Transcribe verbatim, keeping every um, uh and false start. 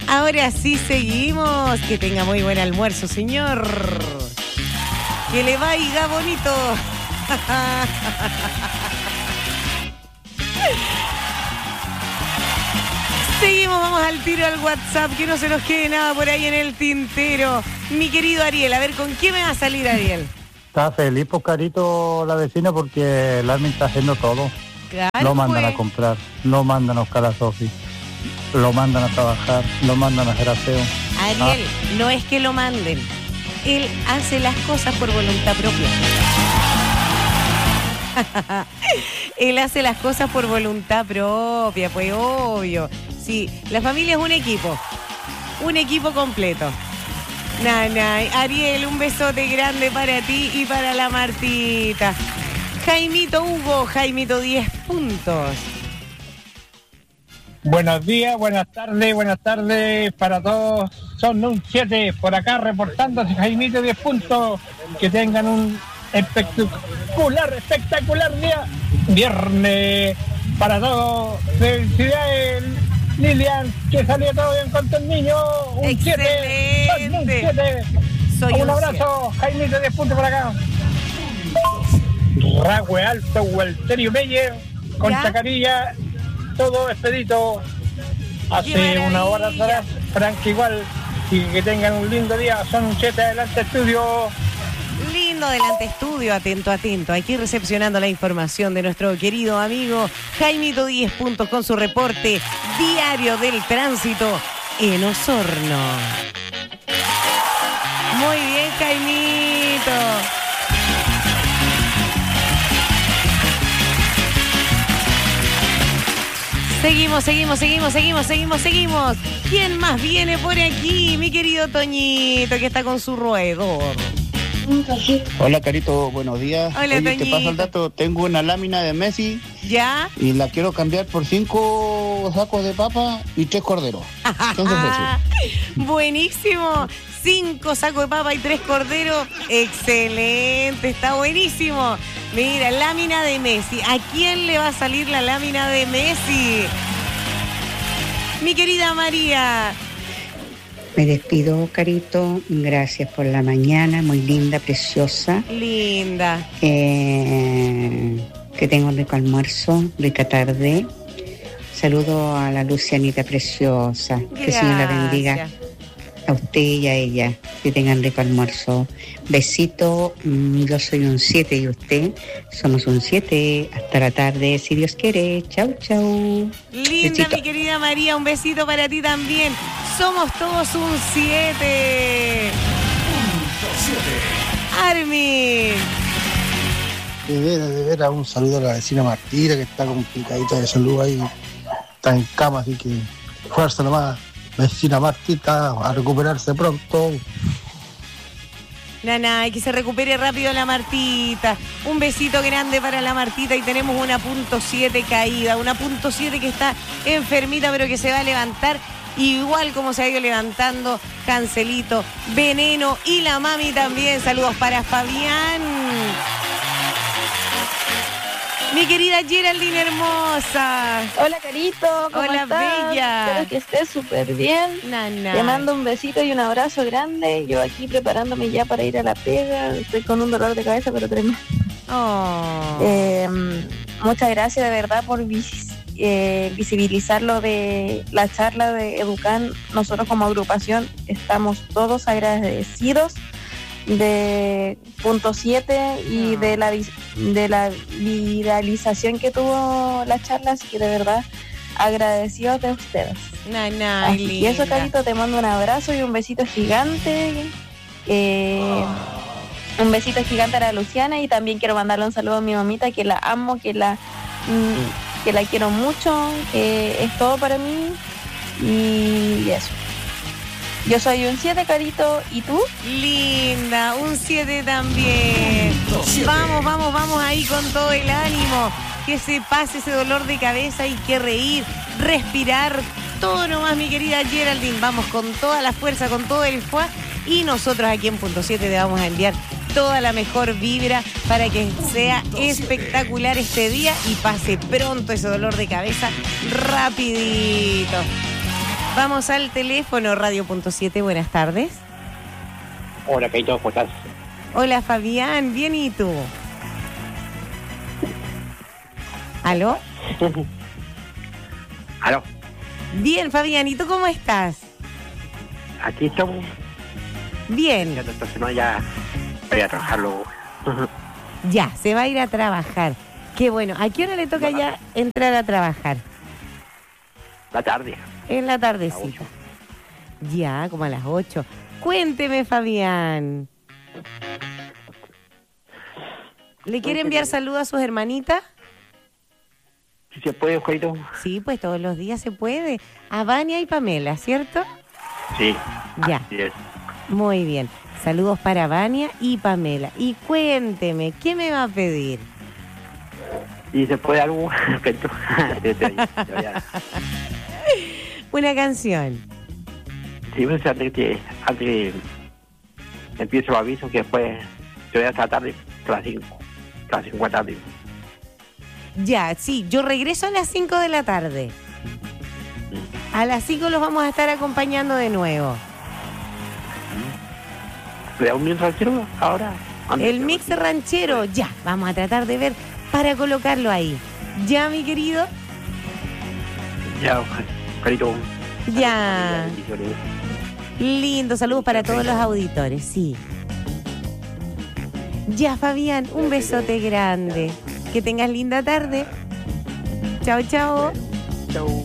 Ahora sí seguimos. Que tenga muy buen almuerzo, señor. Que le vaya bonito. Seguimos, vamos al tiro al WhatsApp, que no se nos quede nada por ahí en el tintero. Mi querido Ariel, a ver, ¿con qué me va a salir, Ariel? Está feliz, pues, Carito, la vecina, porque el admin está haciendo todo. Claro, lo mandan pues. a comprar, lo mandan a buscar a Sofi, lo mandan a trabajar, lo mandan a hacer aseo. Ariel, ah. no es que lo manden. Él hace las cosas por voluntad propia. Él hace las cosas por voluntad propia, pues obvio. Sí, la familia es un equipo. Un equipo completo. Nanay, Ariel, un besote grande para ti y para la Martita. Jaimito Hugo, Jaimito diez puntos. Buenos días, buenas tardes, buenas tardes para todos. Son un siete por acá reportándose Jaimito diez puntos. Que tengan un espectacular, espectacular día. Viernes para todos. Felicidades, Lilian, que salió todo bien con tu niño. Un siete. Son un siete. Soy un un abrazo, siete. Jaimito diez puntos por acá. Ragüe Alto, Walterio Meyer, con ¿Ya? Chacarilla, todo expedito. Hace una hora atrás, Frank igual, y que tengan un lindo día. Son un siete, adelante estudio. Lindo adelante estudio, atento, atento. Aquí recepcionando la información de nuestro querido amigo Jaimito diez puntos con su reporte diario del tránsito en Osorno. Muy bien, Jaimito. Seguimos, seguimos, seguimos, seguimos, seguimos, seguimos. ¿Quién más viene por aquí? Mi querido Toñito, que está con su roedor. Hola, Carito, buenos días. Hola, Oye, Toñito. te paso el dato. Tengo una lámina de Messi. ¿Ya? Y la quiero cambiar por cinco sacos de papa y tres corderos. Entonces, buenísimo. Cinco sacos de papa y tres corderos. Excelente, está buenísimo. Mira, lámina de Messi. ¿A quién le va a salir la lámina de Messi? Mi querida María. Me despido, Carito. Gracias por la mañana, muy linda, preciosa. Linda. Eh, que tenga un rico almuerzo, rica tarde. Saludo a la Lucianita preciosa. Gracias. Que el Señor la bendiga a usted y a ella. Que tengan rico almuerzo. Besito. Yo soy un siete y usted. Somos un siete. Hasta la tarde, si Dios quiere. Chau, chau. Linda, besito. Mi querida María. Un besito para ti también. Somos todos un siete. Armin. De veras, de veras, un saludo a la vecina Martita, que está complicadita de salud ahí, está en cama, así que fuerza nomás, vecina Martita, a recuperarse pronto. Nana, que se recupere rápido la Martita. Un besito grande para la Martita y tenemos una punto siete caída, una punto siete que está enfermita pero que se va a levantar. Igual como se ha ido levantando Cancelito, Veneno y la mami también. Saludos para Fabián. Mi querida Geraldine hermosa. Hola, Carito. ¿Cómo Hola, estás? bella. Espero que estés súper bien. Nana. Te mando un besito y un abrazo grande. Yo aquí preparándome ya para ir a la pega. Estoy con un dolor de cabeza, pero tremendo. Oh. Eh, muchas gracias de verdad por vis- eh, visibilizar lo de la charla de Educan. Nosotros como agrupación estamos todos agradecidos de punto siete y no. de la de la viralización que tuvo la charla, así que de verdad agradecidos de ustedes. Nana, Así, y eso, Carito, te mando un abrazo y un besito gigante. Eh, oh. Un besito gigante a la Luciana y también quiero mandarle un saludo a mi mamita, que la amo, que la mm, que la quiero mucho, que es todo para mí y eso. Yo soy un siete, Carito, ¿y tú? Linda, un siete también. Vamos, vamos, vamos ahí con todo el ánimo. Que se pase ese dolor de cabeza y que reír, respirar. Todo nomás, mi querida Geraldine. Vamos con toda la fuerza, con todo el fuá. Y nosotros aquí en Punto siete le vamos a enviar toda la mejor vibra para que sea espectacular este día y pase pronto ese dolor de cabeza rapidito. Vamos al teléfono, Radio Punto siete, buenas tardes. Hola, Caito, ¿cómo estás? Hola, Fabián, bien, ¿y tú? ¿Aló? ¿Aló? Bien, Fabián, ¿y tú cómo estás? Aquí estamos. Bien. Ya, entonces, no, ya voy a trabajar luego. Ya, se va a ir a trabajar. Qué bueno. ¿A qué hora le toca ya entrar a trabajar? La tarde. En la tardecita. Ya, como a las ocho. Cuénteme, Fabián. ¿Le quiere enviar saludos a sus hermanitas? Si se puede, Caito. Sí, pues todos los días se puede. A Vania y Pamela, ¿cierto? Sí. Ya. Así es. Muy bien. Saludos para Vania y Pamela. Y cuénteme, ¿qué me va a pedir? ¿Y se puede algo, Caito? Una canción. Sí, pues antes que, antes que empiezo el aviso, que después te voy a tratar de las cinco, las cinco de la tarde. Ya, sí, yo regreso a las cinco de la tarde. A las cinco los vamos a estar acompañando de nuevo. ¿Le da un mix ranchero ahora? El mix ranchero, ya, vamos a tratar de ver para colocarlo ahí. ¿Ya, mi querido? Ya, Caito. Ya. Lindo, saludos para todos los auditores, sí. Ya, Fabián, un besote grande. Que tengas linda tarde. Chao, chao. Chao.